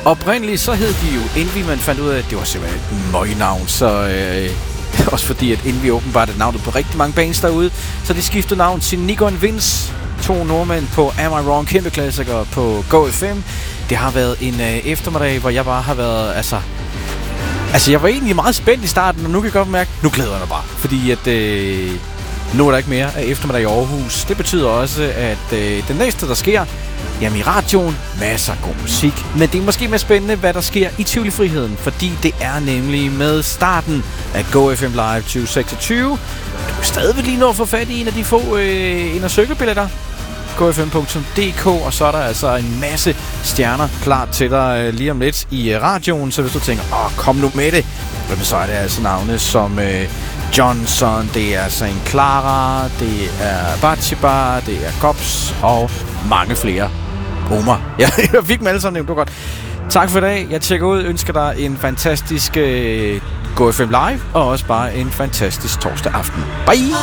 Oprindeligt så hed de jo Envy, man fandt ud af, at det var simpelthen et møgnavn, så også fordi, at Envy åbenbart er navnet på rigtig mange bands derude, så de skiftede navn til Nico and Vince, 2 nordmænd på Am I Wrong, kæmpe klassikere på Go FM. Det har været en eftermiddag, hvor jeg bare har været, altså jeg var egentlig meget spændt i starten, og nu kan jeg godt mærke, nu glæder jeg mig bare, fordi at nu er der ikke mere af eftermiddag i Aarhus. Det betyder også, at det næste, der sker, jamen i radioen, masser af god musik. Men det er måske mere spændende, hvad der sker i Tivoli Friheden, fordi det er nemlig med starten af Go FM Live 2026. Du kan stadigvæk lige nå at få fat i en af de få ind- gofm.dk, og så er der altså en masse stjerner klar til dig lige om lidt i radioen. Så hvis du tænker, kom nu med det, så er det altså navne som Johnson, det er St. Clara, det er Bachiba, det er Kops og mange flere. Omar. Jeg fik dem alle sammen nævnt, det var godt. Tak for i dag. Jeg tjekker ud, ønsker dig en fantastisk Go FM Live, og også bare en fantastisk torsdag aften. Bye!